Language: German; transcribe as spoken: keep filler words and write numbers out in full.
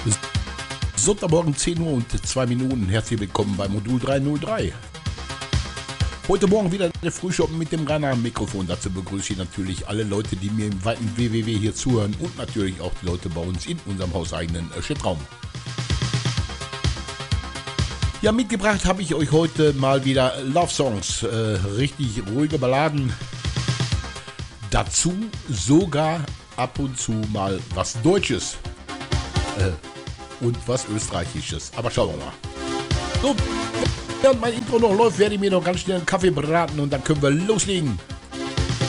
Sonntagmorgen zehn Uhr und zwei Minuten. Herzlich willkommen bei Modul dreihundertdrei. Heute Morgen wieder der Frühschoppen mit dem Rainer am Mikrofon. Dazu begrüße ich natürlich alle Leute, die mir im weiten W W W hier zuhören und natürlich auch die Leute bei uns in unserem hauseigenen Chatraum. Ja, mitgebracht habe ich euch heute mal wieder Love Songs, äh, richtig ruhige Balladen. Dazu sogar ab und zu mal was Deutsches äh, und was Österreichisches. Aber schauen wir mal. So, während mein Intro noch läuft, werde ich mir noch ganz schnell einen Kaffee braten und dann können wir loslegen.